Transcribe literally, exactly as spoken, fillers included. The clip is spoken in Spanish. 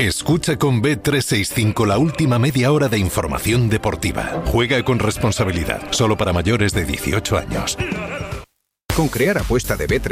Escucha con B trescientos sesenta y cinco la última media hora de información deportiva. Juega con responsabilidad, solo para mayores de dieciocho años. Con Crear Apuesta de B